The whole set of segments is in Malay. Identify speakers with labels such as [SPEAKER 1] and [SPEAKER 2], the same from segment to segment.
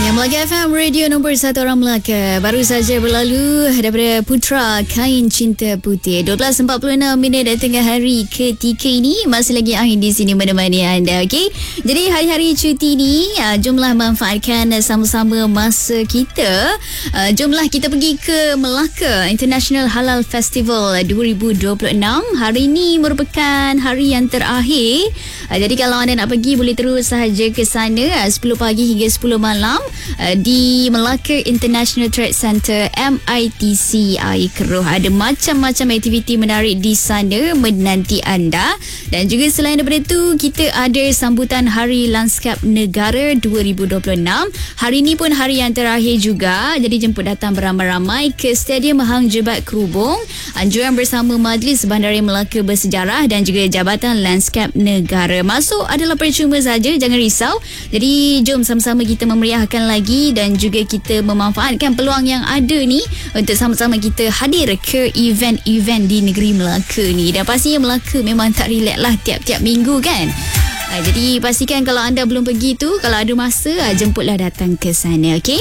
[SPEAKER 1] Yang Melaka FM, radio nombor 1 orang Melaka. Baru saja berlalu daripada Putra Kain Cinta Putih. 12.46 minit dan tengah hari ketika ini. Masih lagi Ain di sini menemani anda, okey? Jadi hari-hari cuti ni, jomlah manfaatkan sama-sama masa kita. Jomlah kita pergi ke Melaka International Halal Festival 2026. Hari ini merupakan hari yang terakhir. Jadi kalau anda nak pergi, boleh terus sahaja ke sana 10 pagi hingga 10 malam di Melaka International Trade Center MITC Air Keroh. Ada macam-macam aktiviti menarik di sana menanti anda. Dan juga selain daripada itu, kita ada sambutan Hari Lanskap Negara 2026. Hari ini pun hari yang terakhir juga. Jadi jemput datang beramai-ramai ke Stadium Hang Jebat Kerubung. Anjuran bersama Majlis Bandaraya Melaka Bersejarah dan juga Jabatan Lanskap Negara. Masuk adalah percuma saja, jangan risau. Jadi jom sama-sama kita memeriahkan lagi dan juga kita memanfaatkan peluang yang ada ni untuk sama-sama kita hadir ke event-event di negeri Melaka ni. Dan pastinya Melaka memang tak relax lah tiap-tiap minggu kan. Jadi pastikan kalau anda belum pergi tu, kalau ada masa, jemputlah datang ke sana, okey?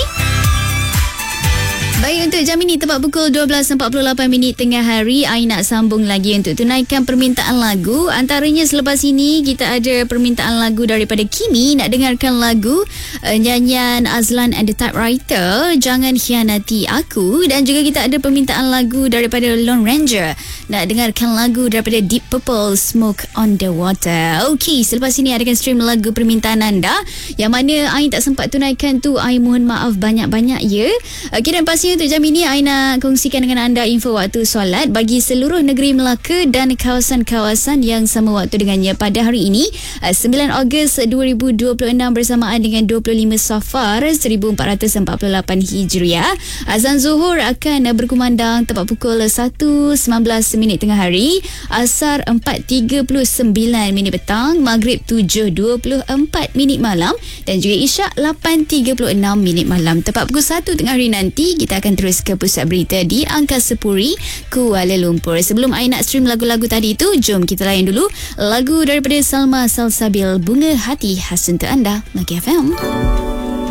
[SPEAKER 1] Baik, untuk jam ini tepat pukul 12.48 minit tengah hari, Ain nak sambung lagi untuk tunaikan permintaan lagu. Antaranya selepas ini kita ada permintaan lagu daripada Kimi, nak dengarkan lagu nyanyian Azlan and the Typewriter, Jangan Khianati Aku. Dan juga kita ada permintaan lagu daripada Lone Ranger, nak dengarkan lagu daripada Deep Purple, Smoke on the Water. Okey, selepas ini adakan stream lagu permintaan anda yang mana Ain tak sempat tunaikan tu. Ain mohon maaf banyak-banyak ya. Okey, dan pasti untuk jam ini Ain nak kongsikan dengan anda info waktu solat bagi seluruh negeri Melaka dan kawasan-kawasan yang sama waktu dengannya pada hari ini 9 Ogos 2026 bersamaan dengan 25 Safar 1448 Hijriah. Azan Zuhur akan berkumandang tepat pukul 1.19 minit tengah hari, Asar 4.39 minit petang, Maghrib 7.24 minit malam dan juga Isyak 8.36 minit malam. Tepat pukul 1 tengah hari nanti kita akan terus ke pusat berita di Angkasa Puri, Kuala Lumpur. Sebelum Ain nak stream lagu-lagu tadi tu, jom kita layan dulu lagu daripada Salma Salsabil, Bunga Hati khas untuk anda, Melaka FM.